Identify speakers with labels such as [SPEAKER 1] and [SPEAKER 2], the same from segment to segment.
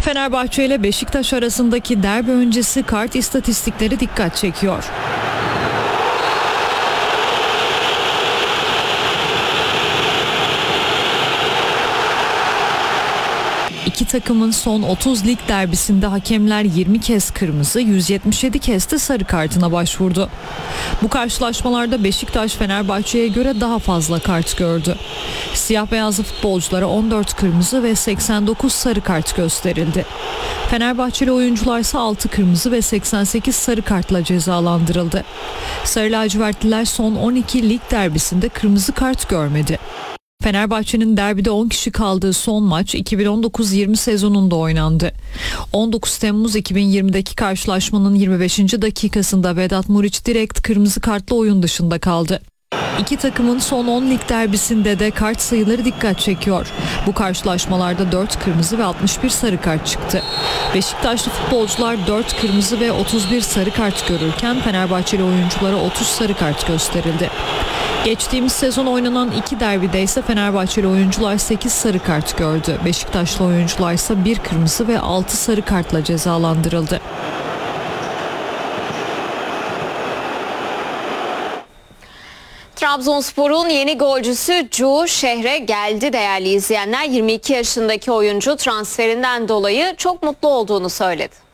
[SPEAKER 1] Fenerbahçe ile Beşiktaş arasındaki derbi öncesi kart istatistikleri dikkat çekiyor. İki takımın son 30 lig derbisinde hakemler 20 kez kırmızı, 177 kez de sarı kartına başvurdu. Bu karşılaşmalarda Beşiktaş Fenerbahçe'ye göre daha fazla kart gördü. Siyah beyazlı futbolculara 14 kırmızı ve 89 sarı kart gösterildi. Fenerbahçeli oyuncular ise 6 kırmızı ve 88 sarı kartla cezalandırıldı. Sarı lacivertliler son 12 lig derbisinde kırmızı kart görmedi. Fenerbahçe'nin derbide 10 kişi kaldığı son maç 2019-20 sezonunda oynandı. 19 Temmuz 2020'deki karşılaşmanın 25. dakikasında Vedat Muriç direkt kırmızı kartla oyun dışında kaldı. İki takımın son 10 lig derbisinde de kart sayıları dikkat çekiyor. Bu karşılaşmalarda 4 kırmızı ve 61 sarı kart çıktı. Beşiktaşlı futbolcular 4 kırmızı ve 31 sarı kart görürken Fenerbahçeli oyunculara 30 sarı kart gösterildi. Geçtiğimiz sezon oynanan iki derbide ise Fenerbahçeli oyuncular 8 sarı kart gördü. Beşiktaşlı oyuncular ise 1 kırmızı ve 6 sarı kartla cezalandırıldı.
[SPEAKER 2] Trabzonspor'un yeni golcüsü Cu şehre geldi değerli izleyenler. 22 yaşındaki oyuncu transferinden dolayı çok mutlu olduğunu söyledi.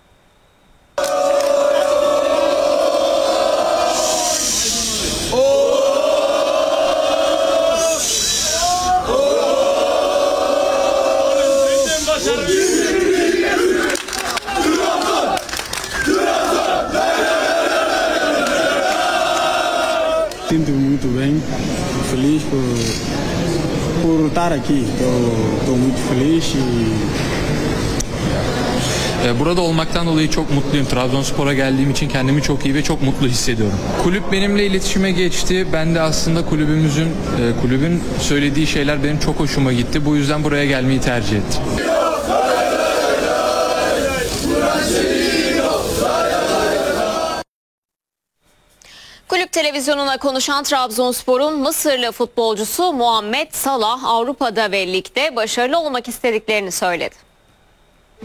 [SPEAKER 3] Sinto muito bem, feliz por estar aqui. Estou muito feliz
[SPEAKER 4] Burada olmaktan dolayı çok mutluyum. Trabzonspor'a geldiğim için kendimi çok iyi ve çok mutlu hissediyorum. Kulüp benimle iletişime geçti. Ben de aslında kulübün söylediği şeyler benim çok hoşuma gitti. Bu yüzden buraya gelmeyi tercih ettim.
[SPEAKER 2] Kulüp televizyonuna konuşan Trabzonspor'un Mısırlı futbolcusu Muhammed Salah Avrupa'da ve ligde başarılı olmak istediklerini söyledi.